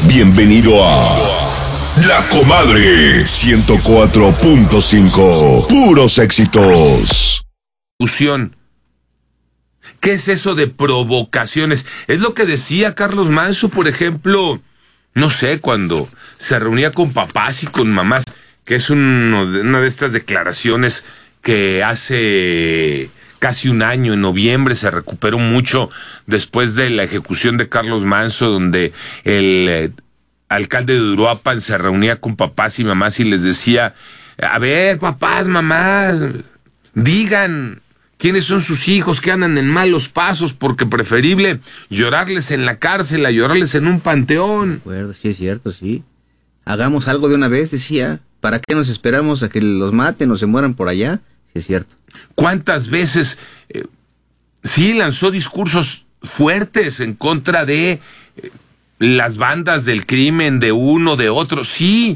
Bienvenido a La Comadre 104.5. Puros éxitos. Fusión. ¿Qué es eso de provocaciones? Es lo que decía Carlos Manzo, por ejemplo, no sé, cuando se reunía con papás y con mamás, que es una de estas declaraciones que hace casi un año, en noviembre, se recuperó mucho después de la ejecución de Carlos Manzo, donde el alcalde de Uruapan se reunía con papás y mamás y les decía: a ver, papás, mamás, digan quiénes son sus hijos que andan en malos pasos, porque preferible llorarles en la cárcel a llorarles en un panteón. De acuerdo, sí es cierto, sí. Hagamos algo de una vez, decía. ¿Para qué nos esperamos a que los maten o se mueran por allá? Sí es cierto. ¿Cuántas veces sí lanzó discursos fuertes en contra de las bandas del crimen, de uno, de otro? Sí.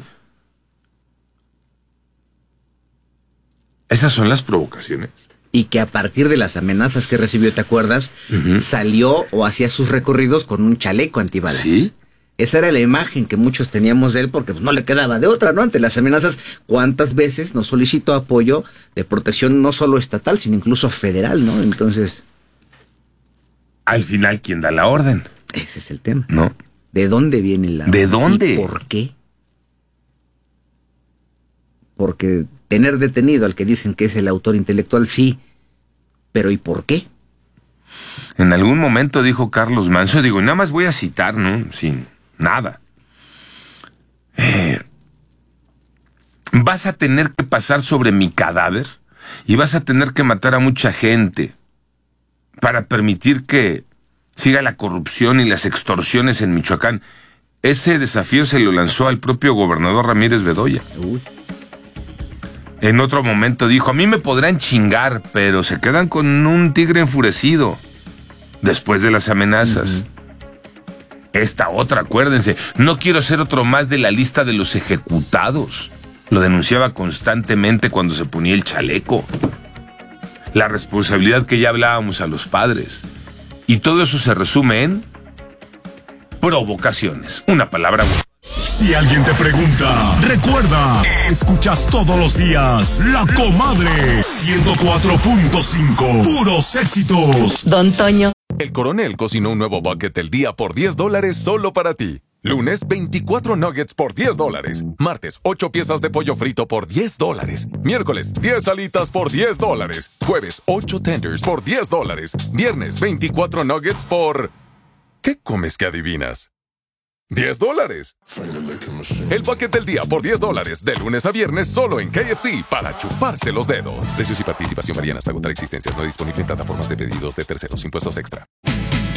Esas son las provocaciones. Y que a partir de las amenazas que recibió, ¿te acuerdas? Salió o hacía sus recorridos con un chaleco antibalas. Sí. Esa era la imagen que muchos teníamos de él, porque pues, no le quedaba de otra, ¿no? Ante las amenazas, ¿cuántas veces nos solicitó apoyo de protección no solo estatal, sino incluso federal, ¿no? Entonces, al final, ¿quién da la orden? ese es el tema. ¿No? ¿De dónde viene la orden? ¿De dónde? ¿Y por qué? Porque tener detenido al que dicen que es el autor intelectual, sí, pero ¿y por qué? En algún momento dijo Carlos Manzo, digo, nada más voy a citar, ¿no? Sin nada. Vas a tener que pasar sobre mi cadáver y vas a tener que matar a mucha gente para permitir que siga la corrupción y las extorsiones en Michoacán. Ese desafío se lo lanzó al propio gobernador Ramírez Bedoya. Uy. En otro momento dijo: a mí me podrán chingar, pero se quedan con un tigre enfurecido. Después de las amenazas. Esta otra, acuérdense, no quiero ser otro más de la lista de los ejecutados. Lo denunciaba constantemente cuando se ponía el chaleco. La responsabilidad que ya hablábamos a los padres. Y todo eso se resume en provocaciones. Una palabra buena. Si alguien te pregunta, recuerda, escuchas todos los días La Comadre 104.5. Puros éxitos. Don Toño. El Coronel cocinó un nuevo bucket del día por $10 solo para ti. Lunes, 24 nuggets por $10. Martes, 8 piezas de pollo frito por $10. Miércoles, 10 alitas por $10. Jueves, 8 tenders por $10. Viernes, 24 nuggets por... ¿Qué comes que adivinas? $10. El bucket del día por $10, de lunes a viernes solo en KFC, para chuparse los dedos. Precios y participación varían hasta agotar existencias. No disponible en plataformas de pedidos de terceros. Impuestos extra.